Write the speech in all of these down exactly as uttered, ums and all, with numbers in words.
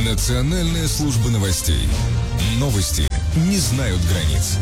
Национальная служба новостей. Новости не знают границ.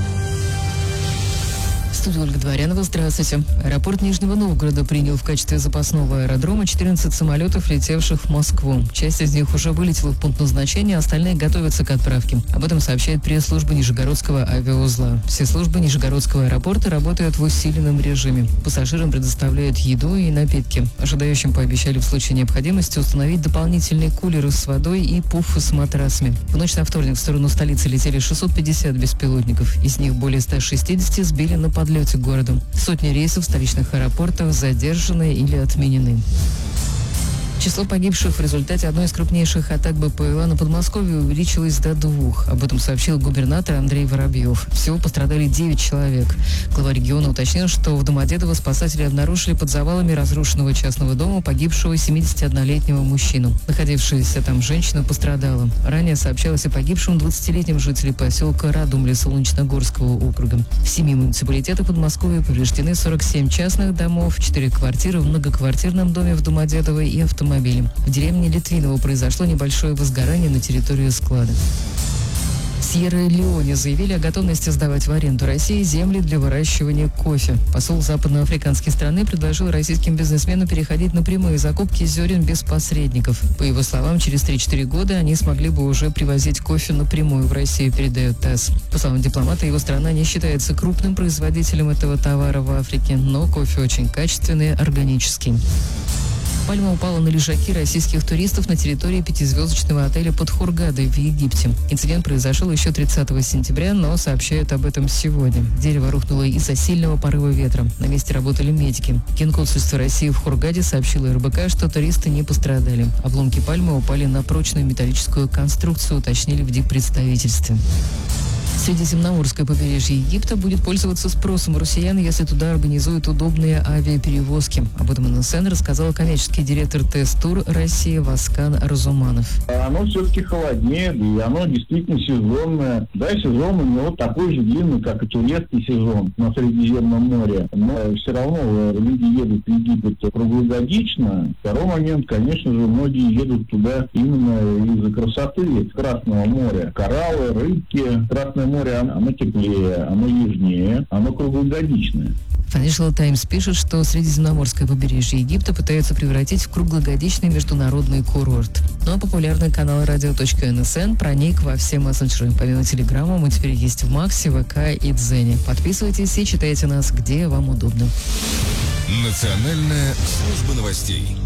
В студии Ольга Дворянова. Здравствуйте. Аэропорт Нижнего Новгорода принял в качестве запасного аэродрома четырнадцать самолетов, летевших в Москву. Часть из них уже вылетела в пункт назначения, остальные готовятся к отправке. Об этом сообщает пресс-служба Нижегородского авиаузла. Все службы Нижегородского аэропорта работают в усиленном режиме. Пассажирам предоставляют еду и напитки. Ожидающим пообещали в случае необходимости установить дополнительные кулеры с водой и пуфы с матрасами. В ночь на вторник в сторону столицы летели шестьсот пятьдесят беспилотников. Из них более ста шестидесяти сбили на подлете к городу. Сотни рейсов столичных аэропортов задержаны или отменены. Число погибших в результате одной из крупнейших атак БПЛА на Подмосковье увеличилось до двух. Об этом сообщил губернатор Андрей Воробьев. Всего пострадали девять человек. Глава региона уточнил, что в Домодедово спасатели обнаружили под завалами разрушенного частного дома погибшего семидесятиоднолетнего мужчину. Находившаяся там женщина пострадала. Ранее сообщалось о погибшем двадцатилетнем жителе поселка Радумли Солнечногорского округа. В семи муниципалитетах Подмосковья повреждены сорок семь частных домов, четыре квартиры в многоквартирном доме в Домодедово и автомобиль. В деревне Литвиново произошло небольшое возгорание на территории склада. В Сьерра-Леоне заявили о готовности сдавать в аренду России земли для выращивания кофе. Посол западноафриканской страны предложил российским бизнесменам переходить на прямые закупки зерен без посредников. По его словам, через три-четыре года они смогли бы уже привозить кофе напрямую в Россию, передает ТАСС. По словам дипломата, его страна не считается крупным производителем этого товара в Африке, но кофе очень качественный, органический. Пальма упала на лежаки российских туристов на территории пятизвездочного отеля под Хургадой в Египте. Инцидент произошел еще тридцатого сентября, но сообщают об этом сегодня. Дерево рухнуло из-за сильного порыва ветра. На месте работали медики. Генконсульство России в Хургаде сообщило эр бэ ка, что туристы не пострадали. Обломки пальмы упали на прочную металлическую конструкцию, уточнили в диппредставительстве. Средиземноморское побережье Египта будет пользоваться спросом у россиян, если туда организуют удобные авиаперевозки. Об этом эн эс эн рассказал коммерческий директор ТС-тур России Васкан Разуманов. Оно все-таки холоднее, и оно действительно сезонное. Да, сезон у него такой же длинный, как и турецкий сезон на Средиземном море. Но все равно люди едут в Египет круглогодично. Второй момент, конечно же, многие едут туда именно из-за красоты Красного моря. Кораллы, рыбки. Красное море, оно теплее, оно южнее, оно круглогодичное. Financial Times пишет, что Средиземноморское побережье Египта пытаются превратить в круглогодичный международный курорт. Ну а популярный канал радио.нсн проник во все мессенджеры. Помимо Телеграма мы теперь есть в Максе, ВК и Дзене. Подписывайтесь и читайте нас, где вам удобно. Национальная служба новостей.